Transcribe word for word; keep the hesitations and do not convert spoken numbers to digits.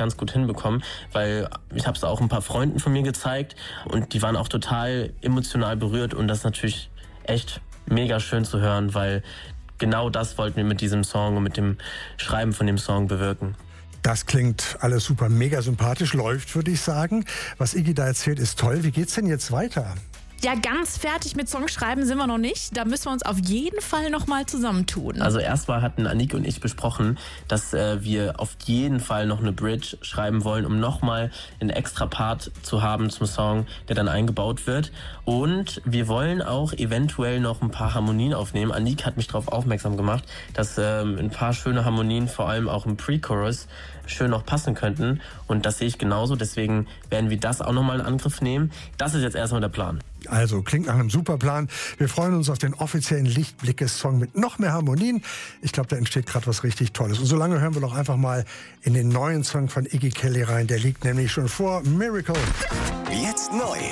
ganz gut hinbekommen, weil ich habe es auch ein paar Freunden von mir gezeigt und die waren auch total emotional berührt und das ist natürlich echt mega schön zu hören, weil genau das wollten wir mit diesem Song und mit dem Schreiben von dem Song bewirken. Das klingt alles super mega sympathisch, läuft, würde ich sagen. Was Iggy da erzählt, ist toll. Wie geht's denn jetzt weiter? Ja, ganz fertig mit Songschreiben sind wir noch nicht. Da müssen wir uns auf jeden Fall noch mal zusammentun. Also erstmal hatten Anik und ich besprochen, dass äh, wir auf jeden Fall noch eine Bridge schreiben wollen, um nochmal einen extra Part zu haben zum Song, der dann eingebaut wird. Und wir wollen auch eventuell noch ein paar Harmonien aufnehmen. Anik hat mich darauf aufmerksam gemacht, dass ähm, ein paar schöne Harmonien, vor allem auch im Pre-Chorus, schön noch passen könnten. Und das sehe ich genauso. Deswegen werden wir das auch nochmal in Angriff nehmen. Das ist jetzt erstmal der Plan. Also, klingt nach einem super Plan. Wir freuen uns auf den offiziellen Lichtblickes-Song mit noch mehr Harmonien. Ich glaube, da entsteht gerade was richtig Tolles. Und solange hören wir doch einfach mal in den neuen Song von Iggy Kelly rein. Der liegt nämlich schon vor, Miracle. Jetzt neu